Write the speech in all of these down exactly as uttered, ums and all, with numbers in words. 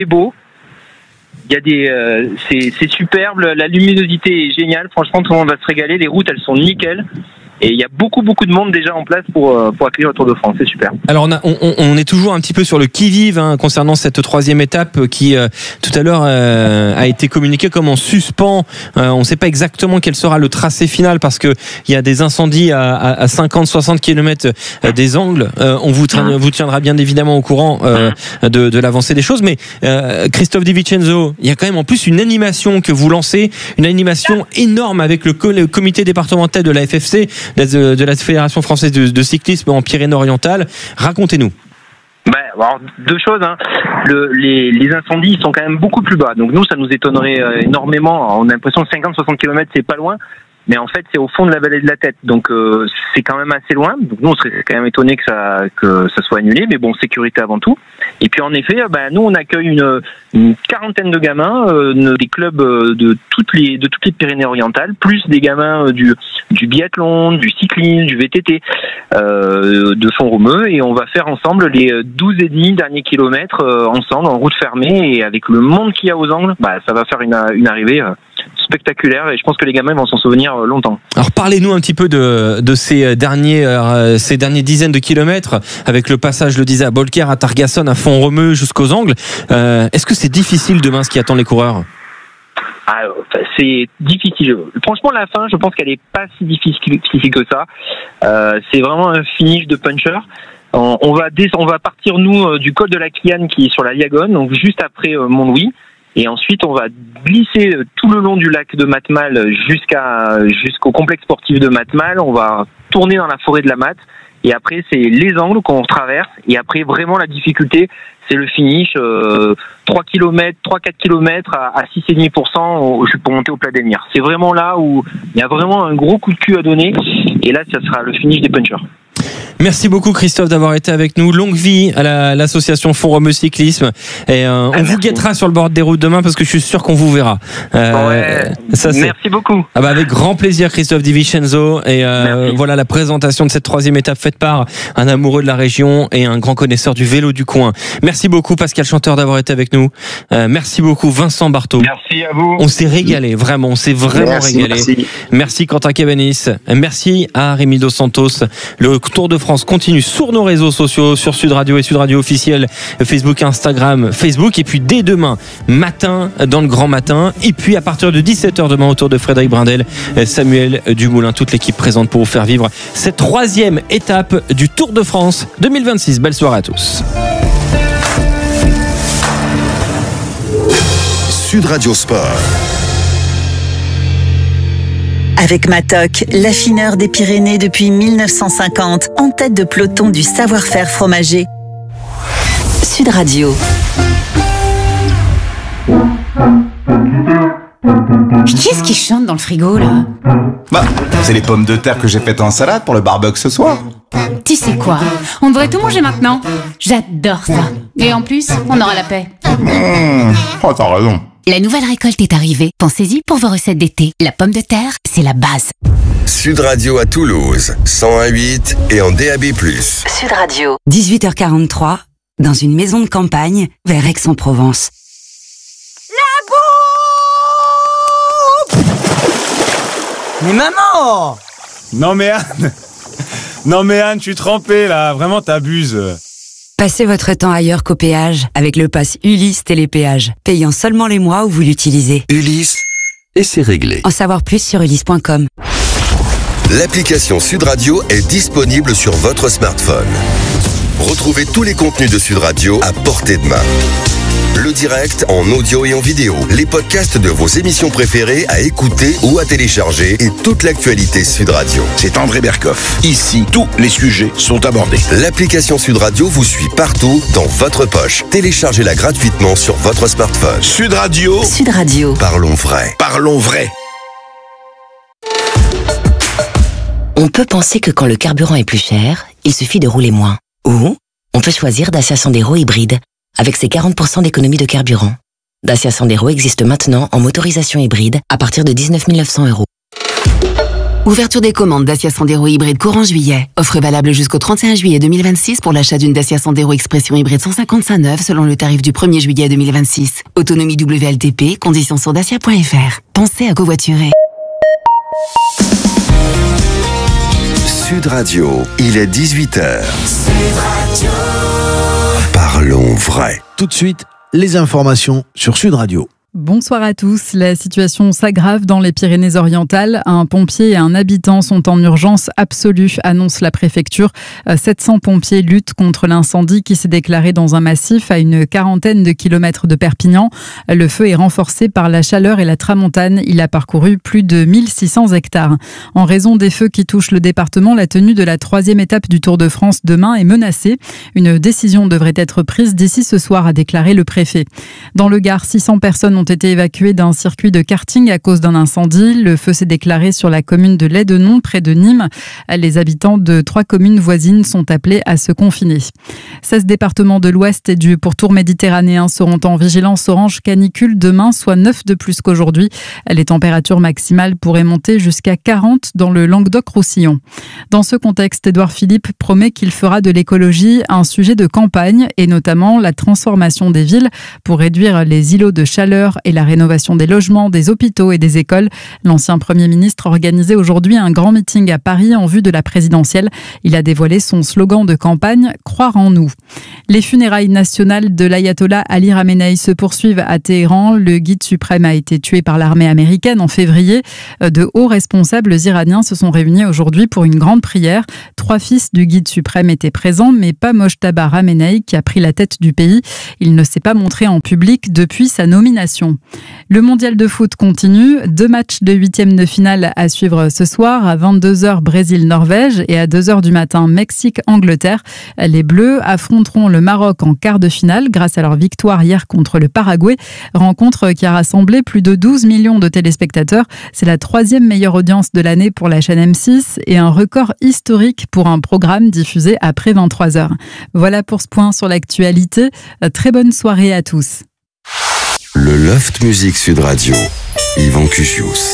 C'est beau. Il y a des, euh, c'est, c'est superbe. La luminosité est géniale. Franchement, tout le monde va se régaler. Les routes, elles sont nickel. Et il y a beaucoup, beaucoup de monde déjà en place pour, pour accueillir le Tour de France. C'est super. Alors, on, a, on, on est toujours un petit peu sur le qui-vive hein, concernant cette troisième étape qui, euh, tout à l'heure, euh, a été communiquée comme en suspens. Euh, on ne sait pas exactement quel sera le tracé final parce qu'il y a des incendies à, à, à cinquante à soixante kilomètres des angles. Euh, on vous, tra- vous tiendra bien évidemment au courant euh, de, de l'avancée des choses. Mais euh, Christophe Di Vincenzo, il y a quand même en plus une animation que vous lancez, une animation énorme avec le, co- le comité départemental de la F F C, de, de la Fédération française de, de cyclisme en Pyrénées-Orientales. Racontez-nous. Ben, alors, deux choses. Hein. Le, les, les incendies sont quand même beaucoup plus bas. Donc nous, ça nous étonnerait euh, énormément. On a l'impression que cinquante à soixante kilomètres, c'est pas loin. Mais en fait, c'est au fond de la vallée de la Tête. Donc euh, c'est quand même assez loin. Donc nous, on serait quand même étonnés que ça, que ça soit annulé. Mais bon, sécurité avant tout. Et puis en effet, ben, nous, on accueille une, une quarantaine de gamins euh, des clubs de toutes les, de toutes les Pyrénées-Orientales, plus des gamins du, du biathlon, du cyclisme, du V T T, euh, de Font-Romeu. Et on va faire ensemble les douze et demi derniers kilomètres euh, ensemble, en route fermée. Et avec le monde qu'il y a aux angles, bah, ça va faire une, une arrivée euh, spectaculaire. Et je pense que les gamins vont s'en souvenir euh, longtemps. Alors parlez-nous un petit peu de, de ces, derniers, euh, ces derniers dizaines de kilomètres, avec le passage, je le disais, à Bolquer, à Targassonne, à Font-Romeu, jusqu'aux angles. Euh, est-ce que c'est difficile demain ce qui attend les coureurs ? Ah, c'est difficile. Franchement, la fin, je pense qu'elle est pas si difficile, difficile que ça. Euh, c'est vraiment un finish de puncher. On, on va des, on va partir nous du col de la Cliane qui est sur la Liagonne, donc juste après euh, Montlouis, et ensuite on va glisser tout le long du lac de Matmal jusqu'à jusqu'au complexe sportif de Matmal. On va tourner dans la forêt de la Mat. Et après, c'est les angles qu'on traverse. Et après, vraiment, la difficulté, c'est le finish. Euh, trois kilomètres, trois à quatre kilomètres à, à six virgule cinq pour cent pour monter au Plat d'Elmire. C'est vraiment là où il y a vraiment un gros coup de cul à donner. Et là, ça sera le finish des punchers. Merci beaucoup Christophe d'avoir été avec nous. Longue vie à la, l'association Font-Romeu Cyclisme. Et euh, on ah, vous guettera sur le bord des routes demain parce que je suis sûr qu'on vous verra. Euh, ouais, ça, c'est... Merci beaucoup. Ah bah avec grand plaisir Christophe Di Vincenzo. Et euh, voilà la présentation de cette troisième étape faite par un amoureux de la région et un grand connaisseur du vélo du coin. Merci beaucoup Pascal Chanteur d'avoir été avec nous. Euh, merci beaucoup Vincent Barthaud. Merci à vous. On s'est régalé, vraiment, on s'est vraiment merci, régalé. Merci. Merci Quentin Cabanis. Merci à Rémi Dos Santos. Le Tour de France continue sur nos réseaux sociaux, sur Sud Radio et Sud Radio officiel, Facebook, Instagram, Facebook. Et puis dès demain matin, dans le grand matin. Et puis à partir de dix-sept heures demain, autour de Frédéric Brindel, Samuel Dumoulin, toute l'équipe présente pour vous faire vivre cette troisième étape du Tour de France deux mille vingt-six. Belle soirée à tous. Sud Radio Sport. Avec Matok, l'affineur des Pyrénées depuis mille neuf cent cinquante, en tête de peloton du savoir-faire fromager. Sud Radio. Qui est-ce qui chante dans le frigo, là ? Bah, c'est les pommes de terre que j'ai faites en salade pour le barbecue ce soir. Tu sais quoi ? On devrait tout manger maintenant. J'adore ça. Et en plus, on aura la paix. Mmh. Oh, t'as raison. La nouvelle récolte est arrivée. Pensez-y pour vos recettes d'été. La pomme de terre, c'est la base. Sud Radio à Toulouse, cent un virgule huit et en D A B plus. Sud Radio. dix-huit heures quarante-trois, dans une maison de campagne, vers Aix-en-Provence. La bouffe ! Mais maman ! Non mais Anne Non mais Anne, je suis trempé là, vraiment t'abuses. Passez votre temps ailleurs qu'au péage avec le pass Ulysse Télépéage, payant seulement les mois où vous l'utilisez. Ulysse, et c'est réglé. En savoir plus sur ulysse point com. L'application Sud Radio est disponible sur votre smartphone. Retrouvez tous les contenus de Sud Radio à portée de main. Le direct en audio et en vidéo, les podcasts de vos émissions préférées à écouter ou à télécharger et toute l'actualité Sud Radio. C'est André Berkoff. Ici, tous les sujets sont abordés. L'application Sud Radio vous suit partout, dans votre poche. Téléchargez-la gratuitement sur votre smartphone. Sud Radio. Sud Radio. Parlons vrai. Parlons vrai. On peut penser que quand le carburant est plus cher, il suffit de rouler moins. Ou on peut choisir Dacia Sandero hybride, avec ses quarante pour cent d'économie de carburant. Dacia Sandero existe maintenant en motorisation hybride à partir de dix-neuf mille neuf cents euros. Ouverture des commandes Dacia Sandero hybride courant juillet. Offre valable jusqu'au trente et un juillet deux mille vingt-six pour l'achat d'une Dacia Sandero Expression hybride cent cinquante-cinq neuve selon le tarif du premier juillet deux mille vingt-six. Autonomie W L T P, conditions sur dacia point f r. Pensez à covoiturer. Sud Radio, il est dix-huit heures. Parlons vrai. Tout de suite, les informations sur Sud Radio. Bonsoir à tous. La situation s'aggrave dans les Pyrénées-Orientales. Un pompier et un habitant sont en urgence absolue, annonce la préfecture. sept cents pompiers luttent contre l'incendie qui s'est déclaré dans un massif à une quarantaine de kilomètres de Perpignan. Le feu est renforcé par la chaleur et la tramontane. Il a parcouru plus de mille six cents hectares. En raison des feux qui touchent le département, la tenue de la troisième étape du Tour de France demain est menacée. Une décision devrait être prise d'ici ce soir, a déclaré le préfet. Dans le Gard, six cents personnes ont été évacués d'un circuit de karting à cause d'un incendie. Le feu s'est déclaré sur la commune de Laidenon, près de Nîmes. Les habitants de trois communes voisines sont appelés à se confiner. seize départements de l'Ouest et du pourtour méditerranéen seront en vigilance orange canicule demain, soit neuf de plus qu'aujourd'hui. Les températures maximales pourraient monter jusqu'à quarante dans le Languedoc-Roussillon. Dans ce contexte, Édouard Philippe promet qu'il fera de l'écologie un sujet de campagne et notamment la transformation des villes pour réduire les îlots de chaleur et la rénovation des logements, des hôpitaux et des écoles. L'ancien Premier ministre organisait aujourd'hui un grand meeting à Paris en vue de la présidentielle. Il a dévoilé son slogan de campagne « Croire en nous ». Les funérailles nationales de l'ayatollah Ali Khamenei se poursuivent à Téhéran. Le guide suprême a été tué par l'armée américaine en février. De hauts responsables iraniens se sont réunis aujourd'hui pour une grande prière. Trois fils du guide suprême étaient présents, mais pas Mojtaba Khamenei qui a pris la tête du pays. Il ne s'est pas montré en public depuis sa nomination. Le mondial de foot continue. Deux matchs de huitième de finale à suivre ce soir. À vingt-deux heures, Brésil-Norvège et à deux heures du matin, Mexique-Angleterre. Les Bleus affronteront le Maroc en quart de finale grâce à leur victoire hier contre le Paraguay. Rencontre qui a rassemblé plus de douze millions de téléspectateurs. C'est la troisième meilleure audience de l'année pour la chaîne M six et un record historique pour un programme diffusé après vingt-trois heures. Voilà pour ce point sur l'actualité. Très bonne soirée à tous. Le Loft Music Sud Radio, Yvan Cuchius.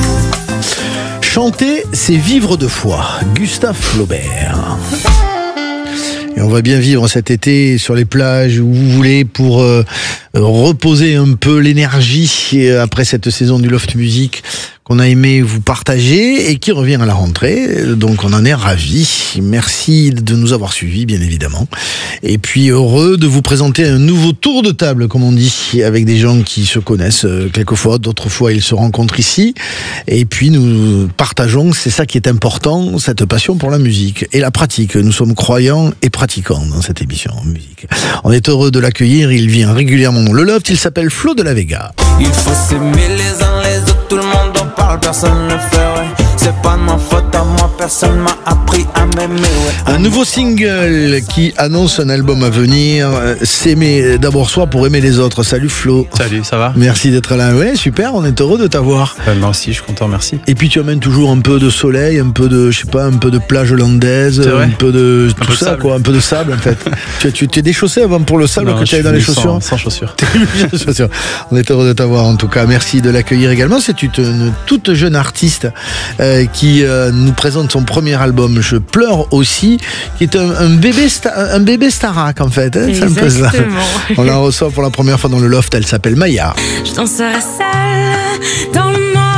Chanter, c'est vivre de foi. Gustave Flaubert. Et on va bien vivre cet été sur les plages où vous voulez pour euh, reposer un peu l'énergie après cette saison du Loft Music qu'on a aimé vous partager et qui revient à la rentrée. Donc on en est ravis. Merci de nous avoir suivis, bien évidemment. Et puis heureux de vous présenter un nouveau tour de table, comme on dit, avec des gens qui se connaissent quelquefois, d'autres fois ils se rencontrent ici. Et puis nous partageons, c'est ça qui est important, cette passion pour la musique et la pratique. Nous sommes croyants et pratiquants dans cette émission en musique. On est heureux de l'accueillir. Il vient régulièrement dans le Loft. Il s'appelle Flo de la Vega. Il faut s'aimer les uns les autres, tout le monde en parle, personne ne le fait, ouais. C'est pas ma faute à moi, personne m'a appris à m'aimer, ouais. Un nouveau single qui annonce un album à venir, s'aimer d'abord soi pour aimer les autres. Salut Flo. Salut, ça va? Merci d'être là. Ouais, super, on est heureux de t'avoir. Euh, moi aussi, je suis content, merci. Et puis tu amènes toujours un peu de soleil, un peu de, je sais pas, un peu de plage hollandaise, un peu de un tout peu ça, de quoi, un peu de sable en fait. tu, tu t'es déchaussé avant pour le sable non, que tu avais dans les chaussures? Sans, sans chaussures. On est heureux de t'avoir en tout cas. Merci de l'accueillir également. C'est une, une toute jeune artiste euh, qui euh, nous présente son premier album, Je pleure aussi, qui est un, un bébé sta- un bébé Starac en fait. Hein, c'est un peu ça. On la reçoit pour la première fois dans le Loft. Elle s'appelle Maya. Je danserai seule dans le noir.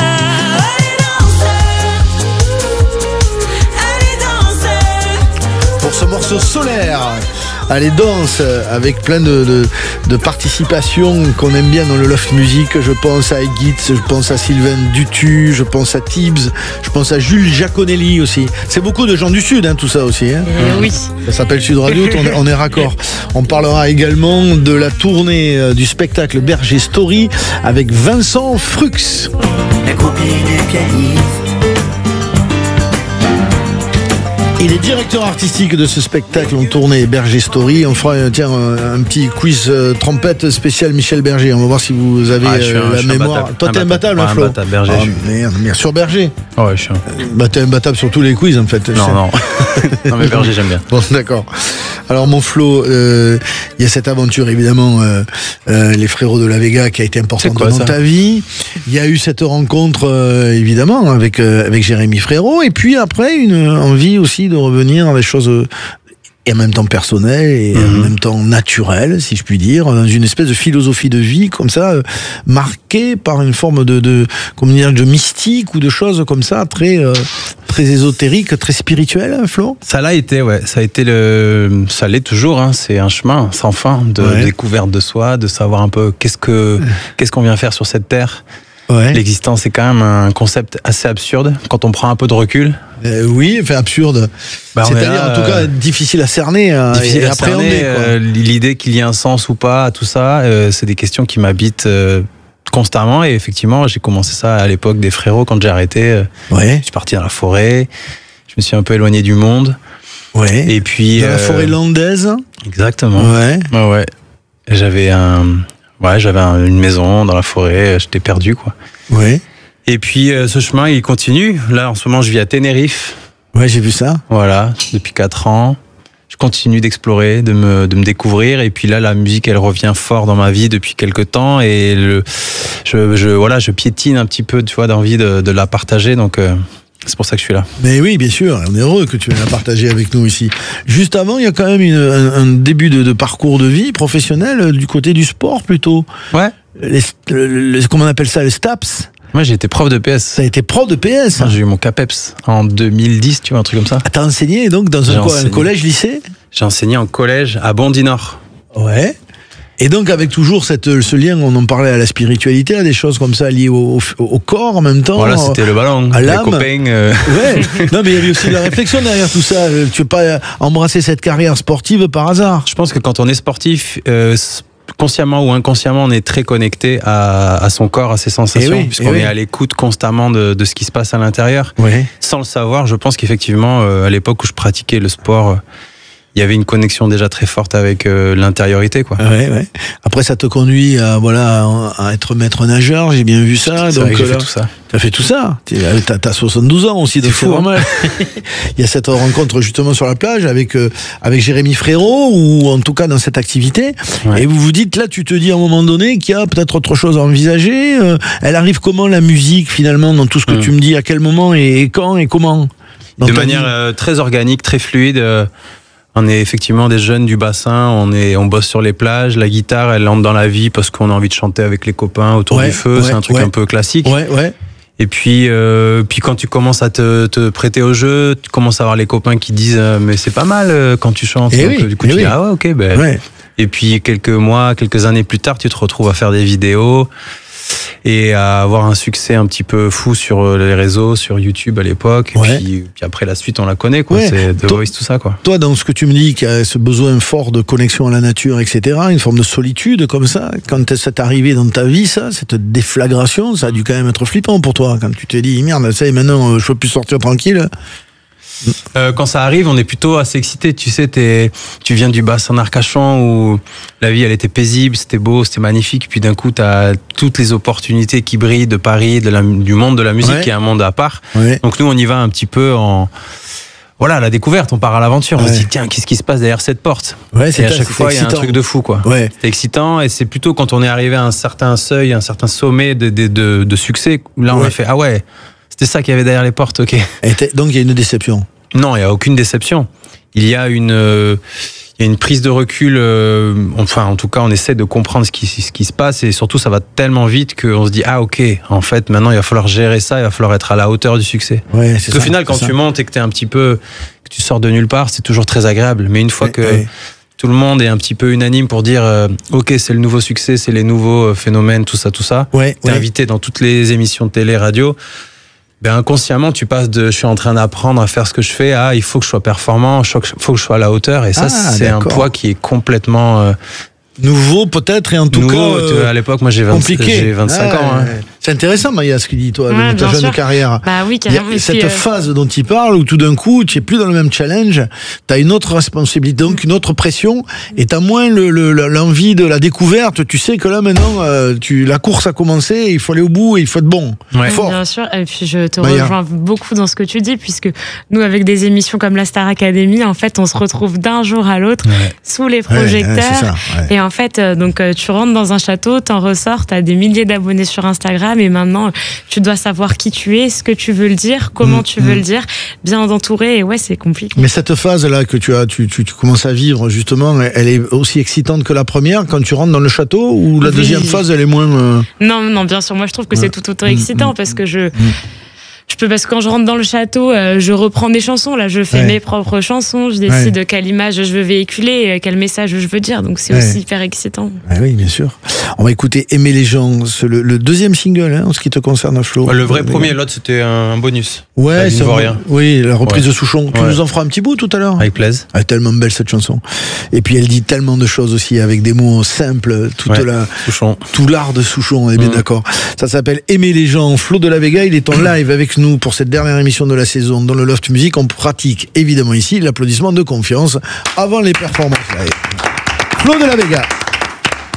Pour ce morceau solaire, allez danse avec plein de, de, de participations qu'on aime bien dans le Loft Music. Je pense à Egitz, je pense à Sylvain Dutu, je pense à Tibbs, je pense à Jules Giaconelli aussi. C'est beaucoup de gens du Sud, hein, tout ça aussi. Hein. Euh, oui. Ça s'appelle Sud Radio, on est, on est raccord. On parlera également de la tournée du spectacle Berger Story avec Vincent Frux. La copine du pianiste. Il est directeur artistique de ce spectacle en tournée Berger Story. On fera tiens, un, un petit quiz euh, trompette spécial Michel Berger. On va voir si vous avez ah, euh, un, la mémoire. Toi, t'es imbattable, hein, Flo? Imbattable, Berger. Ah, merde, merde, sur Berger. Oh, ouais, je suis un... Bah, t'es imbattable sur tous les quiz, en fait. Non, non. Non, mais Berger, j'aime bien. Bon, d'accord. Alors mon Flo, il euh, y a cette aventure évidemment, euh, euh, les frérots de la Vega qui a été importante quoi, dans ça ta vie. Il y a eu cette rencontre euh, évidemment avec euh, avec Jérémy Frérot et puis après une envie aussi de revenir dans des choses euh, et en même temps personnelles et mmh. en même temps naturelles, si je puis dire, dans une espèce de philosophie de vie comme ça, euh, marquée par une forme de, de comment dire, de mystique ou de choses comme ça, très euh, très ésotérique, très spirituel, Flo. Ça l'a été, ouais. Ça a été le, ça l'est toujours. Hein. C'est un chemin sans fin de ouais. découverte de soi, de savoir un peu qu'est-ce que qu'est-ce qu'on vient faire sur cette terre. Ouais. L'existence est quand même un concept assez absurde quand on prend un peu de recul. Euh, oui, enfin absurde. Bah, c'est-à-dire là, en tout cas difficile à cerner, hein, difficile et à appréhender. Cerner, euh, l'idée qu'il y ait un sens ou pas à tout ça, euh, c'est des questions qui m'habitent euh, constamment. Et effectivement, j'ai commencé ça à l'époque des frérots quand j'ai arrêté. Euh, ouais. Je suis parti dans la forêt. Je me suis un peu éloigné du monde. Ouais. Et puis dans euh, la forêt landaise. Exactement. Ouais. Ouais, ouais. J'avais un, ouais, j'avais un, une maison dans la forêt. J'étais perdu, quoi. Ouais. Et puis euh, ce chemin il continue. Là en ce moment je vis à Tenerife. Ouais, j'ai vu ça. Voilà, depuis quatre ans. Je continue d'explorer, de me, de me découvrir. Et puis là la musique elle revient fort dans ma vie depuis quelques temps. Et le, je, je, voilà, je piétine un petit peu, tu vois, d'envie de, de la partager. Donc euh, c'est pour ça que je suis là. Mais oui, bien sûr, on est heureux que tu viennes la partager avec nous ici. Juste avant, il y a quand même une, un, un début de, de parcours de vie professionnel du côté du sport plutôt. Ouais. Les, les, comment on appelle ça, les STAPS? Moi, j'ai été prof de P S. Ça a été prof de P S. Moi, j'ai eu mon CAPEPS en deux mille dix, tu vois, un truc comme ça. Ah, t'as enseigné donc dans un, quoi, un collège, lycée? J'ai enseigné en collège à Bondy-Nord. Ouais. Et donc avec toujours cette, ce lien, on en parlait à la spiritualité, à des choses comme ça liées au, au, au corps en même temps. Voilà, c'était le ballon, à l'âme. Les copains. Euh... Ouais. Non, mais il y avait aussi de la réflexion derrière tout ça. Tu veux pas embrasser cette carrière sportive par hasard? Je pense que quand on est sportif, euh, consciemment ou inconsciemment, on est très connecté à, à son corps, à ses sensations, oui, puisqu'on oui. est à l'écoute constamment de, de ce qui se passe à l'intérieur. Oui. Sans le savoir, je pense qu'effectivement, euh, à l'époque où je pratiquais le sport, euh, il y avait une connexion déjà très forte avec euh, l'intériorité, quoi. Ouais, ouais. Après, ça te conduit à, voilà, à être maître nageur, j'ai bien vu ça. C'est donc, vrai que j'ai fait tout ça. T'as fait tout ça. T'as, t'as soixante-douze ans aussi, donc c'est normal. Il y a cette rencontre justement sur la plage avec, euh, avec Jérémy Frérot, ou en tout cas dans cette activité. Ouais. Et vous vous dites, là, tu te dis à un moment donné qu'il y a peut-être autre chose à envisager. Euh, elle arrive comment, la musique, finalement, dans tout ce que mmh. tu me dis? À quel moment et, et quand et comment? De manière euh, très organique, très fluide. Euh, On est effectivement des jeunes du bassin, on est, on bosse sur les plages, la guitare elle entre dans la vie parce qu'on a envie de chanter avec les copains autour ouais, du feu, ouais, c'est un truc ouais. un peu classique. Ouais, ouais. Et puis, euh, puis quand tu commences à te, te prêter au jeu, tu commences à avoir les copains qui disent euh, mais c'est pas mal euh, quand tu chantes. Et donc, oui, du coup et tu oui. dis ah ouais ok ben. Ouais. Et puis quelques mois, quelques années plus tard, tu te retrouves à faire des vidéos et à avoir un succès un petit peu fou sur les réseaux, sur YouTube à l'époque. Et ouais. puis, puis après la suite on la connaît quoi. Ouais. C'est The toi, Voice, tout ça quoi. Toi dans ce que tu me dis, qu'il y a ce besoin fort de connexion à la nature, et cetera, une forme de solitude comme ça, quand ça t'est arrivé dans ta vie, ça, cette déflagration, ça a dû quand même être flippant pour toi, quand tu t'es dit merde, ça y est, maintenant je peux plus sortir tranquille. Euh, quand ça arrive, on est plutôt assez excité. Tu sais, t'es, tu viens du bassin d'Arcachon où la vie, elle était paisible, c'était beau, c'était magnifique. Puis d'un coup, t'as toutes les opportunités qui brillent de Paris, de la, du monde de la musique, ouais. qui est un monde à part. Ouais. Donc nous, on y va un petit peu en... Voilà, la découverte, on part à l'aventure. Ouais. On se dit, tiens, qu'est-ce qui se passe derrière cette porte? Ouais, et à chaque fois, il y a un truc de fou, quoi. Ouais. C'est excitant, et c'est plutôt quand on est arrivé à un certain seuil, un certain sommet de, de, de, de succès, là, on ouais. a fait, ah ouais, c'était ça qu'il y avait derrière les portes, ok. Et donc, il y a une déception? Non, il n'y a aucune déception. Il y a une, euh, il y a une prise de recul, euh, enfin, en tout cas, on essaie de comprendre ce qui, ce qui se passe, et surtout, ça va tellement vite qu'on se dit, ah, ok, en fait, maintenant, il va falloir gérer ça, il va falloir être à la hauteur du succès. Ouais, Parce qu'au final, quand tu montes et que t'es un petit peu, que tu sors de nulle part, c'est toujours très agréable. Mais une fois ouais, que ouais. tout le monde est un petit peu unanime pour dire, euh, ok, c'est le nouveau succès, c'est les nouveaux phénomènes, tout ça, tout ça. Ouais, t'es ouais. invité dans toutes les émissions de télé, radio. Ben inconsciemment, tu passes de je suis en train d'apprendre à faire ce que je fais à il faut que je sois performant, il faut que je sois à la hauteur. Et ça, ah, c'est d'accord. un poids qui est complètement... Euh, nouveau peut-être, et en tout nouveau, cas... Euh, à l'époque, moi j'ai, vingt, j'ai vingt-cinq ah, ans. Hein. C'est intéressant, Maya, ce qu'il dit, toi, Ouais, de ta bien jeune sûr. carrière. Bah oui, Il y a carrément. Et cette puis, euh, phase dont il parle où tout d'un coup, tu es plus dans le même challenge, tu as une autre responsabilité, donc une autre pression, et tu as moins le, le, l'envie de la découverte. Tu sais que là, maintenant, euh, tu, la course a commencé, il faut aller au bout et il faut être bon, Ouais. fort. Bien sûr, et puis je te Maya. rejoins beaucoup dans ce que tu dis, puisque nous, avec des émissions comme la Star Academy, en fait, on se retrouve d'un jour à l'autre Ouais. sous les Ouais, projecteurs. ouais, c'est ça, ouais. Et en fait, euh, donc, euh, tu rentres dans un château, t'en ressors, t'as des milliers d'abonnés sur Instagram, et maintenant, tu dois savoir qui tu es, ce que tu veux le dire, comment Mmh, tu veux mmh. le dire, bien entouré, et ouais, c'est compliqué. Mais cette phase-là que tu as, tu, tu, tu commences à vivre, justement, elle est aussi excitante que la première quand tu rentres dans le château, ou la Oui. deuxième phase, elle est moins... euh, Non, non, bien sûr, moi je trouve que Ouais. c'est tout autant excitant Mmh, parce que je. Je peux, parce que quand je rentre dans le château, euh, je reprends des chansons. Là, je fais Ouais. mes propres chansons. Je décide de quelle image je veux véhiculer, euh, quel message je veux dire. Donc, c'est Ouais. aussi hyper excitant. Ah oui, bien sûr. On va écouter Aimer les gens, c'est le, le deuxième single, hein, en ce qui te concerne, Flo. Le vrai premier, l'autre c'était un bonus. Ouais, Avec c'est une voix vrai. rien. Oui, la reprise Ouais. de Souchon. Tu Ouais. nous en feras un petit bout tout à l'heure. Avec plaisir. Elle est tellement belle cette chanson. Et puis elle dit tellement de choses aussi avec des mots simples, toute Ouais. la, Souchon. tout l'art de Souchon, on est bien Mmh. d'accord. Ça s'appelle Aimer les gens. Flo de la Vega, il est en live avec nous pour cette dernière émission de la saison dans le Loft Music. On pratique évidemment ici l'applaudissement de confiance avant les performances live. Flo de la Vega.